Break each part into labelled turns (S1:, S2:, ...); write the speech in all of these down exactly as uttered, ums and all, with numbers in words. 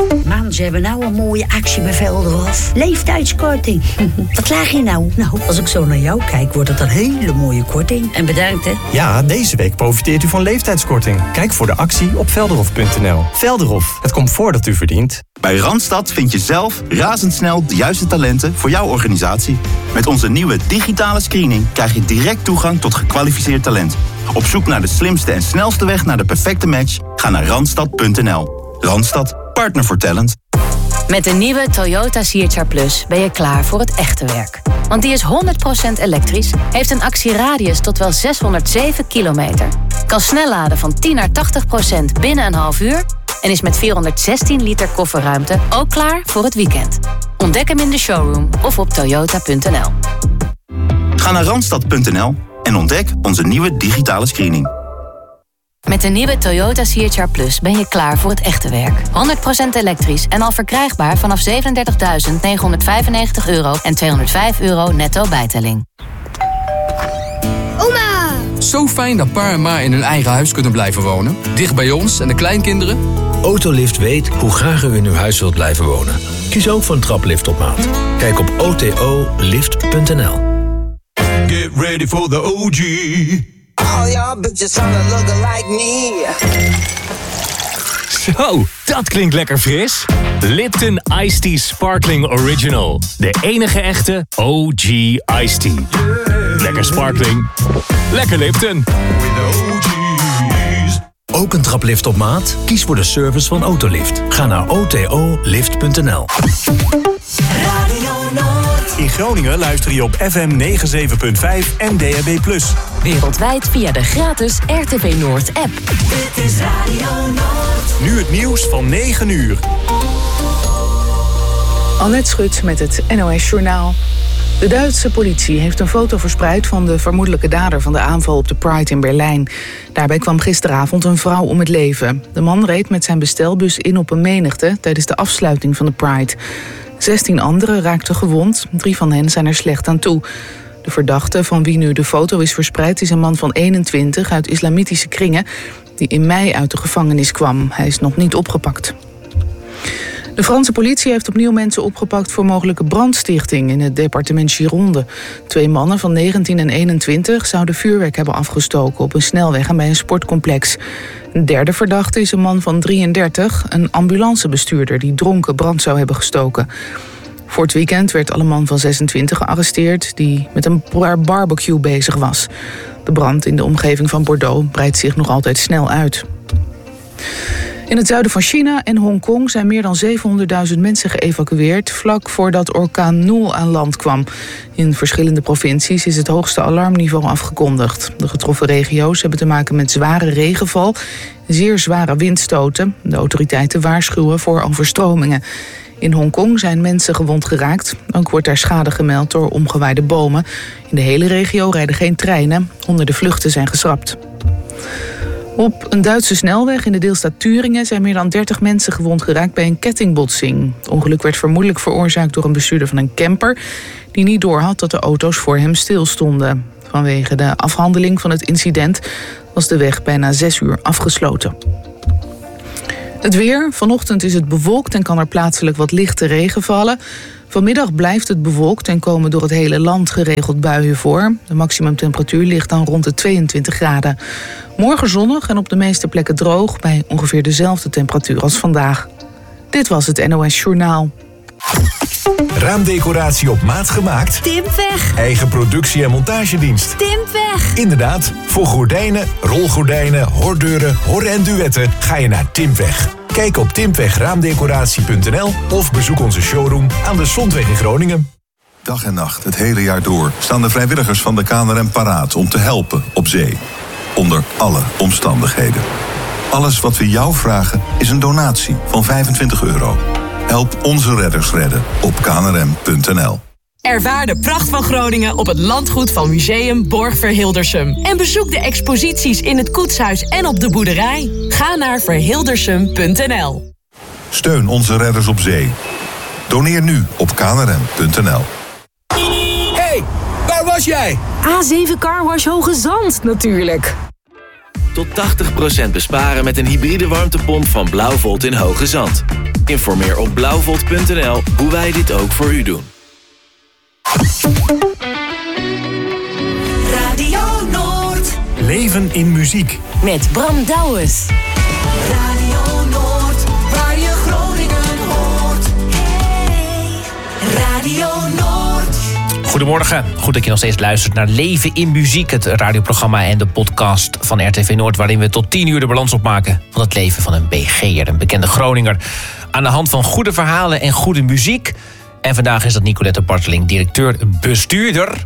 S1: Man, ze hebben nou een mooie actie bij Velderhof. Leeftijdskorting. Wat laag je nou? Nou, als ik zo naar jou kijk, wordt het een hele mooie korting. En bedankt, hè?
S2: Ja, deze week profiteert u van leeftijdskorting. Kijk voor de actie op velderhof punt n l. Velderhof, het comfort dat u verdient.
S3: Bij Randstad vind je zelf razendsnel de juiste talenten voor jouw organisatie. Met onze nieuwe digitale screening krijg je direct toegang tot gekwalificeerd talent. Op zoek naar de slimste en snelste weg naar de perfecte match? Ga naar randstad punt n l. Randstad, partner voor talent.
S4: Met de nieuwe Toyota C H R Plus ben je klaar voor het echte werk. Want die is honderd procent elektrisch, heeft een actieradius tot wel zeshonderdzeven kilometer. Kan snel laden van tien naar tachtig procent binnen een half uur... en is met vierhonderdzestien liter kofferruimte ook klaar voor het weekend. Ontdek hem in de showroom of op toyota punt n l.
S3: Ga naar randstad punt n l en ontdek onze nieuwe digitale screening.
S4: Met de nieuwe Toyota C H R Plus ben je klaar voor het echte werk. honderd procent elektrisch en al verkrijgbaar vanaf zevenendertigduizend negenhonderdvijfennegentig euro en tweehonderdvijf euro netto bijtelling.
S5: Oma!
S6: Zo fijn dat pa en ma in hun eigen huis kunnen blijven wonen. Dicht bij ons en de kleinkinderen.
S7: Autolift weet hoe graag u in uw huis wilt blijven wonen. Kies ook voor een traplift op maat. Kijk op o t o lift punt n l.
S8: Get ready for the O G.
S9: All y'all bitches tryna look like me.
S10: Zo, dat klinkt lekker fris. Lipton Iced Tea Sparkling Original. De enige echte O G Iced Tea. Yeah. Lekker sparkling. Lekker Lipton.
S7: Ook een traplift op maat? Kies voor de service van Autolift. Ga naar o t o lift punt n l.
S2: In Groningen luister je op F M negenenzeventig punt vijf en D A B plus.
S4: Wereldwijd via de gratis R T V Noord app.
S11: Dit is Radio Noord.
S2: Nu het nieuws van negen uur.
S12: Annette Schut met het N O S Journaal. De Duitse politie heeft een foto verspreid van de vermoedelijke dader van de aanval op de Pride in Berlijn. Daarbij kwam gisteravond een vrouw om het leven. De man reed met zijn bestelbus in op een menigte tijdens de afsluiting van de Pride. zestien anderen raakten gewond, drie van hen zijn er slecht aan toe. De verdachte, van wie nu de foto is verspreid, is een man van eenentwintig uit islamitische kringen die in mei uit de gevangenis kwam. Hij is nog niet opgepakt. De Franse politie heeft opnieuw mensen opgepakt voor mogelijke brandstichting in het departement Gironde. Twee mannen van negentien en eenentwintig zouden vuurwerk hebben afgestoken op een snelweg en bij een sportcomplex. Een derde verdachte is een man van drieëndertig, een ambulancebestuurder die dronken brand zou hebben gestoken. Voor het weekend werd al een man van zesentwintig gearresteerd die met een barbecue bezig was. De brand in de omgeving van Bordeaux breidt zich nog altijd snel uit. In het zuiden van China en Hongkong zijn meer dan zevenhonderdduizend mensen geëvacueerd vlak voordat orkaan Noel aan land kwam. In verschillende provincies is het hoogste alarmniveau afgekondigd. De getroffen regio's hebben te maken met zware regenval, zeer zware windstoten. De autoriteiten waarschuwen voor overstromingen. In Hongkong zijn mensen gewond geraakt. Ook wordt daar schade gemeld door omgewaaide bomen. In de hele regio rijden geen treinen. Honderden vluchten zijn geschrapt. Op een Duitse snelweg in de deelstaat Thüringen zijn meer dan dertig mensen gewond geraakt bij een kettingbotsing. Het ongeluk werd vermoedelijk veroorzaakt door een bestuurder van een camper die niet doorhad dat de auto's voor hem stilstonden. Vanwege de afhandeling van het incident was de weg bijna zes uur afgesloten. Het weer. Vanochtend is het bewolkt en kan er plaatselijk wat lichte regen vallen. Vanmiddag blijft het bewolkt en komen door het hele land geregeld buien voor. De maximumtemperatuur ligt dan rond de tweeëntwintig graden. Morgen zonnig en op de meeste plekken droog bij ongeveer dezelfde temperatuur als vandaag. Dit was het N O S Journaal.
S8: Raamdecoratie op maat gemaakt?
S11: Timpweg.
S8: Eigen productie- en montagedienst?
S11: Timpweg.
S8: Inderdaad, voor gordijnen, rolgordijnen, hordeuren, hor- en duetten ga je naar Timpweg. Kijk op timpweg raamdecoratie punt n l of bezoek onze showroom aan de Zondweg in Groningen.
S13: Dag en nacht, het hele jaar door, staan de vrijwilligers van de K N R M paraat om te helpen op zee. Onder alle omstandigheden. Alles wat we jou vragen is een donatie van vijfentwintig euro. Help onze redders redden op k n r m punt n l.
S14: Ervaar de pracht van Groningen op het landgoed van Museum Borg-Verhildersum. En bezoek de exposities in het koetshuis en op de boerderij. Ga naar verhildersum punt n l.
S13: Steun onze redders op zee. Doneer nu op k n r m punt n l.
S15: Hey, waar was jij?
S16: A zeven Carwash Hoge Zand, natuurlijk.
S17: Tot tachtig procent besparen met een hybride warmtepomp van Blauwvolt in Hoge Zand.
S5: Informeer op blauwvolt punt n l hoe wij dit ook voor u doen.
S11: Radio Noord.
S17: Leven in muziek.
S16: Met Bram Douwes.
S11: Radio Noord, waar je Groningen hoort. Hey, Radio Noord.
S18: Goedemorgen. Goed dat je nog steeds luistert naar Leven in Muziek. Het radioprogramma en de podcast van R T V Noord... waarin we tot tien uur de balans opmaken van het leven van een B G'er, een bekende Groninger. Aan de hand van goede verhalen en goede muziek. En vandaag is dat Nicolette Barteling, directeur-bestuurder...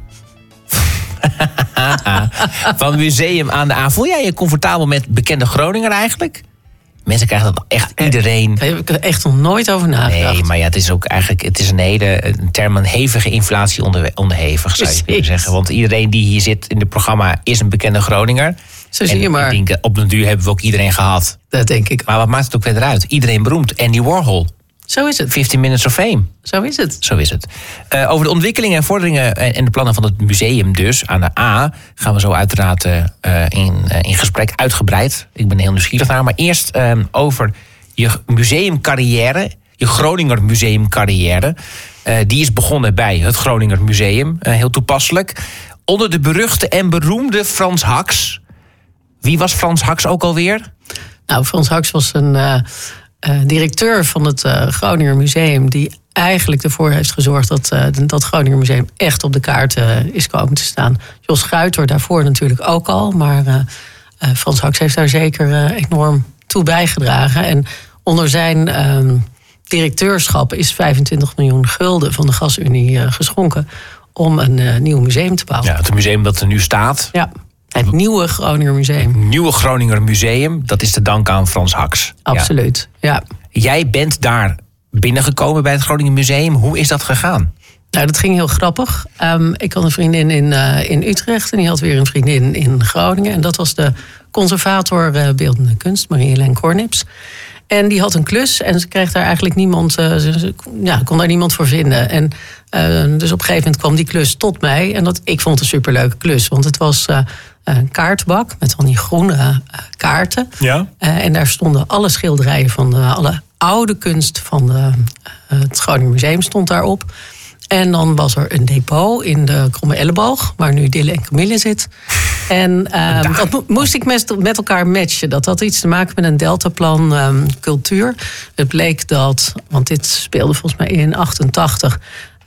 S18: van Museum aan de A. Voel jij je comfortabel met bekende Groninger eigenlijk? Mensen krijgen dat echt iedereen.
S19: Daar heb ik er echt nog nooit over nagedacht.
S18: Nee, maar ja, het is ook eigenlijk het is een hele een term, een hevige inflatie onder, onderhevig, zou je kunnen zeggen. Want iedereen die hier zit in het programma is een bekende Groninger.
S19: Zo zie je maar.
S18: Ik denk, op den duur hebben we ook iedereen gehad.
S19: Dat denk ik.
S18: Maar wat maakt het ook verder uit? Iedereen beroemd. Andy Warhol.
S19: Zo is het.
S18: fifteen minutes of fame.
S19: Zo is het.
S18: Zo is het. Uh, over de ontwikkelingen en vorderingen en de plannen van het museum dus aan de A... gaan we zo uiteraard uh, in, uh, in gesprek uitgebreid. Ik ben heel nieuwsgierig naar. Maar eerst uh, over je museumcarrière. Je Groninger museumcarrière. Uh, die is begonnen bij het Groninger Museum. Uh, heel toepasselijk. Onder de beruchte en beroemde Frans Haks. Wie was Frans Haks ook alweer?
S19: Nou, Frans Haks was een... Uh... Uh, directeur van het uh, Groninger Museum... die eigenlijk ervoor heeft gezorgd dat uh, dat Groninger Museum echt op de kaart uh, is komen te staan. Jos Gruiter daarvoor natuurlijk ook al. Maar uh, uh, Frans Haks heeft daar zeker uh, enorm toe bijgedragen. En onder zijn uh, directeurschap is vijfentwintig miljoen gulden van de Gasunie uh, geschonken... om een uh, nieuw museum te bouwen.
S18: Ja, het museum dat er nu staat...
S19: Ja. Het nieuwe Groninger Museum.
S18: Het nieuwe Groninger Museum, dat is te danken aan Frans Haks.
S19: Absoluut, ja. ja.
S18: Jij bent daar binnengekomen bij het Groninger Museum. Hoe is dat gegaan?
S19: Nou, dat ging heel grappig. Um, ik had een vriendin in, uh, in Utrecht en die had weer een vriendin in Groningen. En dat was de conservator uh, beeldende kunst, Marie-Hélène Kornips. En die had een klus en ze kreeg daar eigenlijk niemand, uh, ze, ze, ja, kon daar niemand voor vinden. En uh, dus op een gegeven moment kwam die klus tot mij. En dat, ik vond het een superleuke klus, want het was uh, een kaartbak met van die groene uh, kaarten.
S17: Ja.
S19: Uh, en daar stonden alle schilderijen van de, alle oude kunst van de, uh, het Groninger Museum stond daarop. En dan was er een depot in de Kromme Elleboog, waar nu Dille en Camille zit. En um, dat mo- moest ik met, met elkaar matchen. Dat had iets te maken met een deltaplan um, cultuur. Het bleek dat, want dit speelde volgens mij in achtentachtig...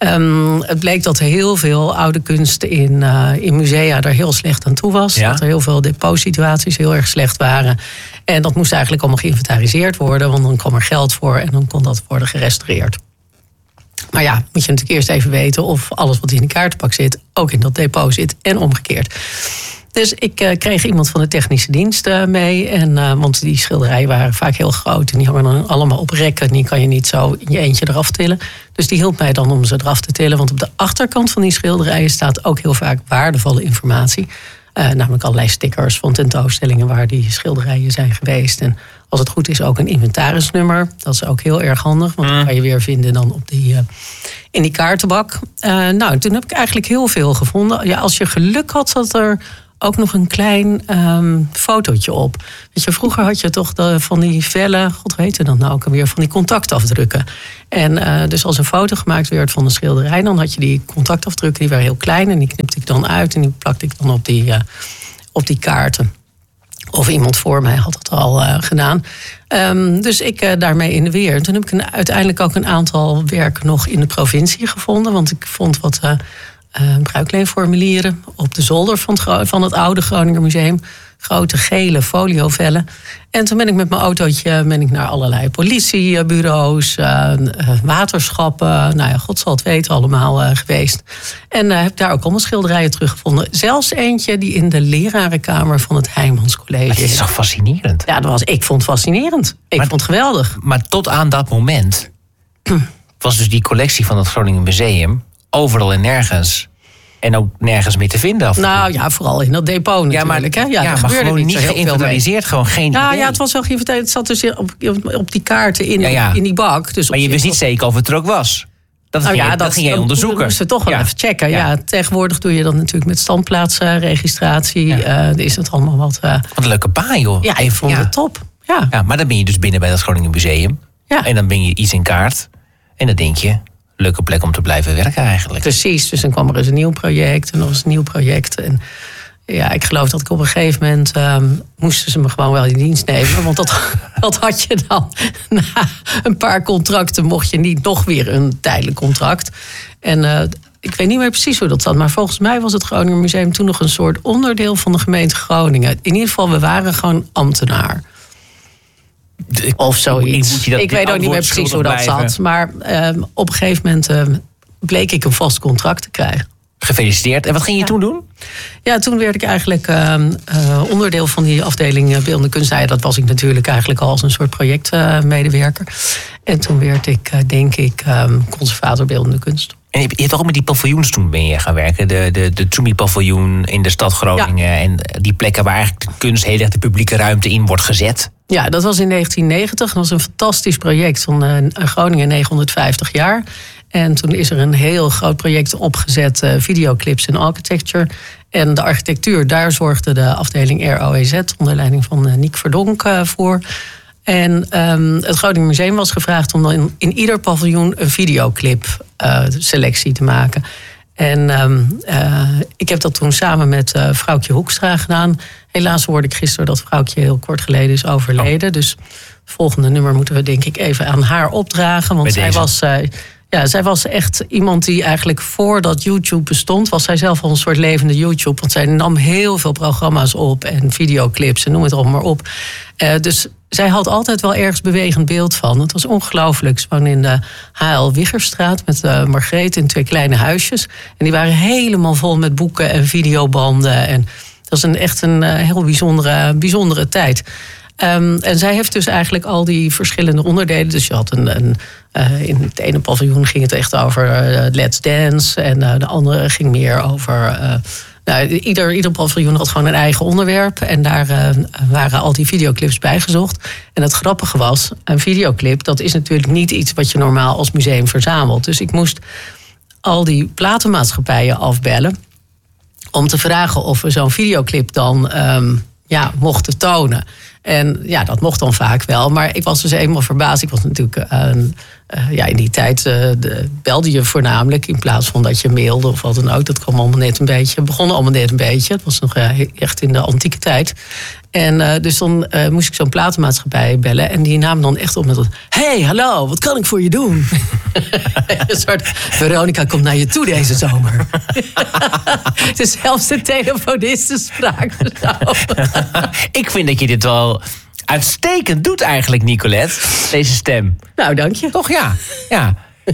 S19: Um, het bleek dat er heel veel oude kunst in, uh, in musea er heel slecht aan toe was. Ja? Dat er heel veel depotsituaties heel erg slecht waren. En dat moest eigenlijk allemaal geïnventariseerd worden, want dan kwam er geld voor en dan kon dat worden gerestaureerd. Maar ja, moet je natuurlijk eerst even weten of alles wat in de kaartenbak zit ook in dat depot zit en omgekeerd. Dus ik uh, kreeg iemand van de technische dienst uh, mee. En, uh, want die schilderijen waren vaak heel groot. En die hangen dan allemaal op rekken. Die kan je niet zo in je eentje eraf tillen. Dus die hielp mij dan om ze eraf te tillen. Want op de achterkant van die schilderijen staat ook heel vaak waardevolle informatie. Uh, namelijk allerlei stickers van tentoonstellingen waar die schilderijen zijn geweest. En als het goed is ook een inventarisnummer. Dat is ook heel erg handig. Want dat kan je weer vinden dan op die, uh, in die kaartenbak. Uh, nou, toen heb ik eigenlijk heel veel gevonden. Ja, als je geluk had, zat er ook nog een klein um, fotootje op. Weet je, vroeger had je toch de, van die vellen, god weet je dat nou ook alweer, van die contactafdrukken. En uh, dus als een foto gemaakt werd van de schilderij, dan had je die contactafdrukken, die waren heel klein en die knipte ik dan uit en die plakte ik dan op die, uh, op die kaarten. Of iemand voor mij had dat al uh, gedaan. Um, dus ik uh, daarmee in de weer. En toen heb ik een, uiteindelijk ook een aantal werken nog in de provincie gevonden, want ik vond wat Uh, Uh, bruikleenformulieren op de zolder van het, gro- van het oude Groninger Museum. Grote gele foliovellen. En toen ben ik met mijn autootje ben ik naar allerlei politiebureaus, uh, uh, waterschappen, nou ja, god zal het weten allemaal uh, geweest. En uh, heb daar ook allemaal schilderijen teruggevonden. Zelfs eentje die in de lerarenkamer van het Heijmans College.
S18: Maar dit is toch fascinerend?
S19: Ja, dat was, ik vond het fascinerend. Ik maar, vond het geweldig.
S18: Maar tot aan dat moment was dus die collectie van het Groninger Museum overal en nergens. En ook nergens meer te vinden. Af
S19: nou ja, vooral in dat depot natuurlijk.
S18: Ja, maar,
S19: ja,
S18: ja, maar gewoon niet, niet geïnventariseerd, gewoon geen
S19: ja,
S18: idee.
S19: Ja, het was wel geïnventariseerd. Het zat dus op, op die kaarten in, ja, ja. in die bak. Dus
S18: maar je wist niet zeker of het er ook was. Dat ging, nou ja, jij, dat, dat ging jij onderzoeken.
S19: Dat moesten we toch wel ja. even checken. Ja. Ja, tegenwoordig doe je dat natuurlijk met standplaatsregistratie. Ja. Uh, is het allemaal wat... Uh...
S18: Wat een leuke baan, joh.
S19: Ja, ik vond ja. het top. Ja.
S18: Ja, maar dan ben je dus binnen bij dat Groningen Museum. Ja. En dan ben je iets in kaart. En dan denk je, leuke plek om te blijven werken eigenlijk.
S19: Precies, dus dan kwam er eens een nieuw project en nog eens een nieuw project. En ja, ik geloof dat ik op een gegeven moment um, moesten ze me gewoon wel in dienst nemen. Want dat, dat had je dan. Na een paar contracten mocht je niet nog weer een tijdelijk contract. En uh, ik weet niet meer precies hoe dat zat. Maar volgens mij was het Groninger Museum toen nog een soort onderdeel van de gemeente Groningen. In ieder geval, we waren gewoon ambtenaar. Of zoiets. Ik, ik weet ook niet meer precies hoe dat blijven. zat. Maar um, op een gegeven moment uh, bleek ik een vast contract te krijgen.
S18: Gefeliciteerd. En wat ging je ja. toen doen?
S19: Ja, toen werd ik eigenlijk uh, uh, onderdeel van die afdeling uh, beeldende kunst. Ja, dat was ik natuurlijk eigenlijk al als een soort projectmedewerker. Uh, en toen werd ik, uh, denk ik, um, conservator beeldende kunst.
S18: En je hebt ook met die paviljoens toen ben je gaan werken. De, de, de Tsumi-paviljoen in de stad Groningen. Ja. En die plekken waar eigenlijk de kunst heel erg de publieke ruimte in wordt gezet.
S19: Ja, dat was in negentien negentig. Dat was een fantastisch project van uh, Groningen negenhonderdvijftig jaar. En toen is er een heel groot project opgezet, uh, videoclips en architecture. En de architectuur, daar zorgde de afdeling R O E Z onder leiding van uh, Niek Verdonk uh, voor. En um, het Groninger Museum was gevraagd om in, in ieder paviljoen een videoclip uh, selectie te maken. En um, uh, ik heb dat toen samen met uh, Vrouwtje Hoekstra gedaan. Helaas hoorde ik gisteren dat Vrouwtje heel kort geleden is overleden. Oh. Dus het volgende nummer moeten we denk ik even aan haar opdragen. Want zij was, uh, ja, zij was echt iemand die eigenlijk voordat YouTube bestond, was zij zelf al een soort levende YouTube. Want zij nam heel veel programma's op en videoclips en noem het allemaal maar op. Uh, dus zij had altijd wel ergens bewegend beeld van. Het was ongelooflijk. Ze woonde in de H L Wiggerstraat met uh, Margreet in twee kleine huisjes. En die waren helemaal vol met boeken en videobanden. En dat was een, echt een uh, heel bijzondere, bijzondere tijd. Um, en zij heeft dus eigenlijk al die verschillende onderdelen. Dus je had een, een uh, in het ene paviljoen ging het echt over uh, Let's Dance. En uh, de andere ging meer over Uh, Nou, ieder, ieder paviljoen had gewoon een eigen onderwerp. En daar uh, waren al die videoclips bijgezocht. En het grappige was, een videoclip, dat is natuurlijk niet iets wat je normaal als museum verzamelt. Dus ik moest al die platenmaatschappijen afbellen om te vragen of we zo'n videoclip dan um, ja, mochten tonen. En ja, dat mocht dan vaak wel. Maar ik was dus helemaal verbaasd. Ik was natuurlijk uh, uh, ja, in die tijd uh, de, belde je voornamelijk in plaats van dat je mailde of wat dan ook. Dat kwam allemaal net een beetje. begon allemaal net een beetje. Het was nog uh, echt in de antieke tijd. En uh, dus dan uh, moest ik zo'n platenmaatschappij bellen. En die namen dan echt op met een: hey, hallo, wat kan ik voor je doen? Een soort Veronica komt naar je toe deze zomer. Dus zelfs de telefonisten spraken zo.
S18: Ik vind dat je dit wel uitstekend doet eigenlijk, Nicolette. Deze stem.
S19: Nou, dank je.
S18: Toch, ja. ja.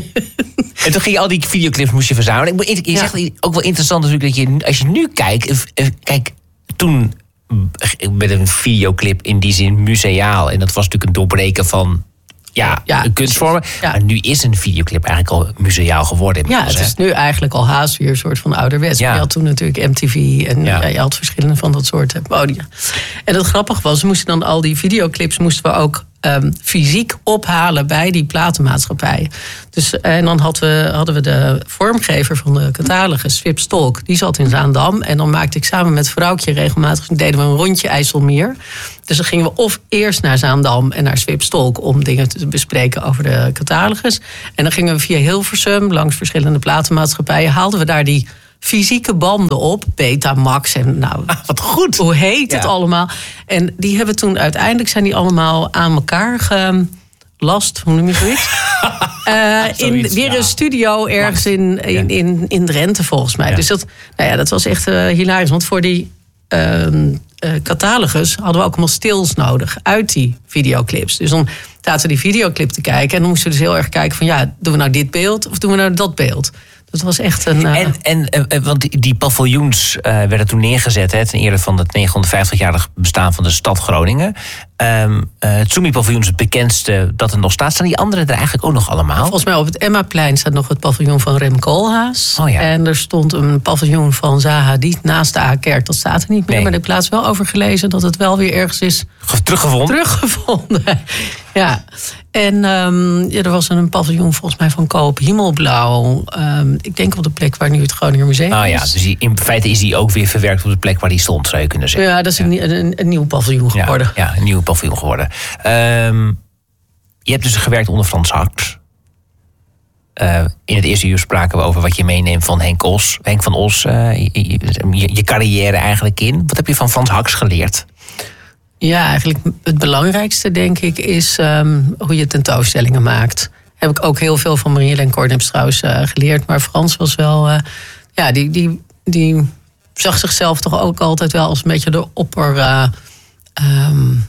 S18: En toen ging je al die videoclips moest je verzamelen. Je ja. zegt ook wel interessant natuurlijk dat je, als je nu kijkt, kijk, toen met een videoclip in die zin museaal. En dat was natuurlijk een doorbreken van ja, ja, kunstvormen. Ja. Maar nu is een videoclip eigenlijk al museaal geworden.
S19: Ja, het is nu eigenlijk al haast weer een soort van ouderwets. Ja. Je had toen natuurlijk M T V en ja. Ja, je had verschillende van dat soort podia. En het grappige was, we moesten dan al die videoclips moesten we ook Um, fysiek ophalen bij die platenmaatschappij. Dus, en dan hadden we, hadden we de vormgever van de catalogus, Swip Stolk. Die zat in Zaandam. En dan maakte ik samen met Vrouwtje regelmatig, deden we een rondje IJsselmeer. Dus dan gingen we of eerst naar Zaandam en naar Swip Stolk om dingen te bespreken over de catalogus. En dan gingen we via Hilversum, langs verschillende platenmaatschappijen, haalden we daar die fysieke banden op, Betamax en nou,
S18: ah, wat goed.
S19: Hoe heet het ja. allemaal? En die hebben toen uiteindelijk zijn die allemaal aan elkaar gelast, hoe noem je zoiets? uh, in weer ja. een studio ergens in, in, in, in Drenthe volgens mij. Ja. Dus dat, nou ja, dat was echt uh, hilarisch, want voor die uh, uh, catalogus hadden we ook allemaal stils nodig uit die videoclips. Dus dan zaten we die videoclip te kijken en dan moesten we dus heel erg kijken van ja, doen we nou dit beeld of doen we nou dat beeld? Dat was echt een. Uh...
S18: En, en uh, want die, die paviljoens uh, werden toen neergezet, hè, ten ere van het negenhonderdvijftig-jarig bestaan van de stad Groningen. Um, uh, het Tsumi-paviljoen is het bekendste dat er nog staat. Staan die anderen er eigenlijk ook nog allemaal?
S19: Volgens mij op het Emmaplein staat nog het paviljoen van Rem Koolhaas.
S18: Oh ja.
S19: En er stond een paviljoen van Zaha Hadid naast de A-kerk. Dat staat er niet meer, nee. Maar ik heb laatst wel over gelezen dat het wel weer ergens is
S18: teruggevonden.
S19: Teruggevonden. Ja. En um, ja, er was een paviljoen volgens mij van Koop Himmelblauw. Um, ik denk op de plek waar nu het Groninger Museum
S18: oh,
S19: is.
S18: Ja, dus die, in feite is die ook weer verwerkt op de plek waar die stond, zou je kunnen zeggen.
S19: Ja, dat is ja. Een, een, een nieuw paviljoen geworden.
S18: Ja, ja, een nieuw paviljoen geworden. Um, je hebt dus gewerkt onder Frans Haks. Uh, in het eerste uur spraken we over wat je meeneemt van Henk Os. Henk van Os, uh, je, je, je carrière eigenlijk in. Wat heb je van Frans Haks geleerd?
S19: Ja, eigenlijk het belangrijkste, denk ik, is um, hoe je tentoonstellingen maakt. Heb ik ook heel veel van Marie-Helene Kornems trouwens uh, geleerd. Maar Frans was wel... Uh, ja, die, die, die zag zichzelf toch ook altijd wel als een beetje de opper... Uh, um,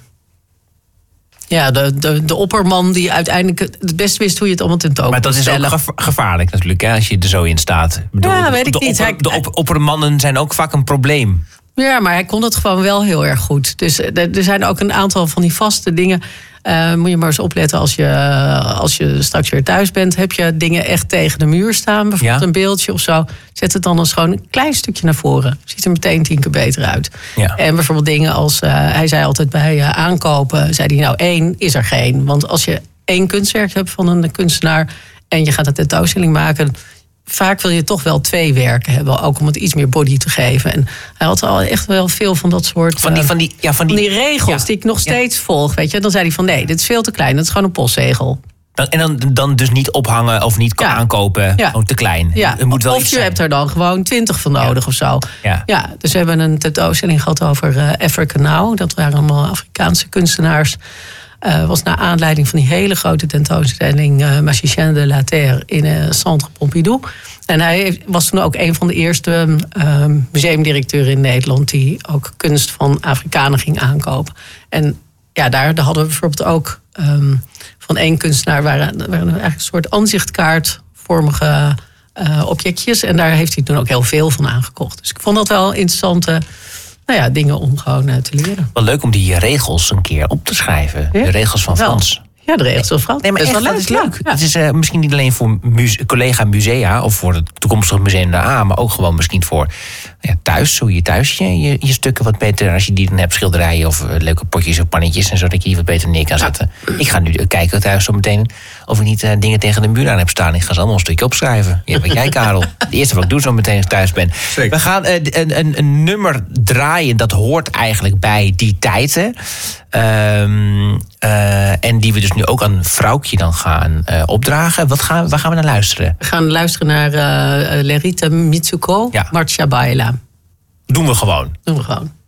S19: ja, de, de, de opperman die uiteindelijk het best wist hoe je het allemaal tentoon
S18: Maar dat is ook geva- gevaarlijk natuurlijk, hè, als je er zo in staat. Ik bedoel,
S19: ja, weet ik
S18: de,
S19: niet.
S18: Opper, de op, oppermannen zijn ook vaak een probleem.
S19: Ja, maar hij kon het gewoon wel heel erg goed. Dus er zijn ook een aantal van die vaste dingen. Uh, moet je maar eens opletten als je, als je straks weer thuis bent. Heb je dingen echt tegen de muur staan? Bijvoorbeeld ja. een beeldje of zo. Zet het dan eens gewoon een klein stukje naar voren. Ziet er meteen tien keer beter uit.
S18: Ja.
S19: En bijvoorbeeld dingen als... Uh, hij zei altijd bij uh, aankopen... zei hij nou één is er geen. Want als je één kunstwerk hebt van een kunstenaar... en je gaat een tentoonstelling maken... vaak wil je toch wel twee werken hebben. Ook om het iets meer body te geven. En hij had al echt wel veel van dat soort...
S18: Van die, van die, ja, van die,
S19: van die regels ja. die ik nog steeds ja. volg. Weet je? Dan zei hij van nee, dit is veel te klein. Dat is gewoon een postzegel.
S18: Dan, en dan, dan dus niet ophangen of niet ja. aankopen. Ja. Gewoon te klein.
S19: Ja.
S18: Het moet wel
S19: of
S18: iets
S19: je
S18: zijn.
S19: hebt er dan gewoon twintig van nodig ja. of zo.
S18: Ja.
S19: Ja, dus we hebben een tentoonstelling gehad over uh, Africa Now. Dat waren allemaal Afrikaanse kunstenaars. Uh, was naar aanleiding van die hele grote tentoonstelling... Uh, Magicien de la Terre in uh, Centre Pompidou. En hij was toen ook een van de eerste uh, museumdirecteuren in Nederland... die ook kunst van Afrikanen ging aankopen. En ja, daar, daar hadden we bijvoorbeeld ook um, van één kunstenaar... waren, waren eigenlijk een soort aanzichtkaartvormige uh, objectjes. En daar heeft hij toen ook heel veel van aangekocht. Dus ik vond dat wel interessante... Nou ja, dingen om gewoon uh, te leren.
S18: Wel leuk om die regels een keer op te schrijven. Ja? De regels van
S19: wel.
S18: Frans.
S19: Ja, de regels van Frans.
S18: Nee, maar
S19: dat
S18: echt,
S19: is wel
S18: dat
S19: leuk.
S18: is leuk.
S19: Ja.
S18: Het is uh, misschien niet alleen voor muse- collega musea... of voor het toekomstige museum de A... maar ook gewoon misschien voor ja, thuis. Hoe je thuis je, je, je stukken wat beter... als je die dan hebt, schilderijen of uh, leuke potjes of pannetjes... en zodat je die wat beter neer kan zetten. Ja. Ik ga nu kijken thuis zo meteen... of ik niet uh, dingen tegen de muur aan heb staan. Ik ga ze allemaal een stukje opschrijven. Ja, wat jij, Karel. Het eerste wat ik doe zo meteen als ik thuis ben. Zeker. We gaan uh, een, een, een nummer draaien... dat hoort eigenlijk bij die tijden... Um, uh, en die we dus nu ook aan Vrouwtje dan gaan uh, opdragen. Wat gaan, waar gaan we naar luisteren?
S19: We gaan luisteren naar uh, Lerita Mitsuko, ja. Marcia Baila.
S18: Doen we gewoon.
S19: Doen we gewoon.